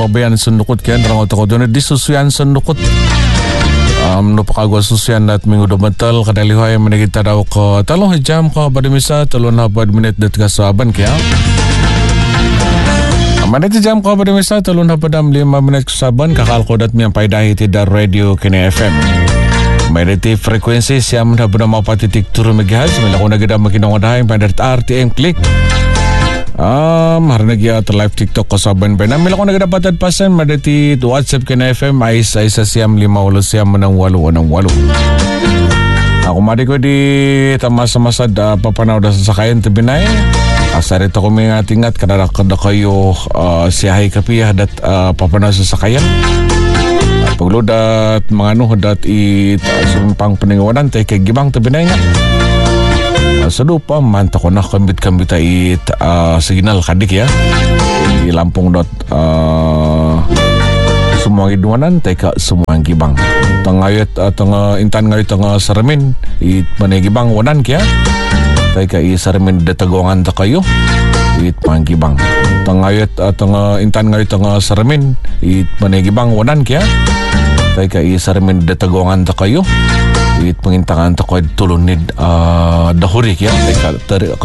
bayan sundukut kian rango tako doon disusuyan sundukut. No pakagwa susuyan at minggu domental kadalihoy manigita daw ko talong jam ko badimisa talon na bad minute dat kasaban kaya. Manit jam ko badimisa talon na padam 5 minute kasaban kakalko dat miyang paidahi tida radio kini FM. Mayroon frekuensi siya na bernama patitik turu megahaz mila ko nagida makinongodahay pada RTM klik. Hari lagi live TikTok ko saban pa na mila ko nagdapat pasan madati WhatsApp kina FM ay sa siam 5 siam ng 8. Ako madi ko di tamasa-masa da papanaw da sasakayan tibinay. Asarito ko may tingat kada kayo siyahay kapiyah dat papanaw sa sasakayan. Pagludat mangano dat sumpang peningawanan tay kay gibang tibinay nga. Sedupa mantap ko na kambit it signal kadik ya di Lampung semua iduanan teka semua gibang tengayat tengah intan ngayat tengah Sermin it manegibang wanan kya teka i Sermin detagongan takayo it manggibang tengayat tengah intan ngayat tengah Sermin it manegibang wanan kya teka i Sermin detagongan takayo it pengintangan takoy tulunid dahurik ya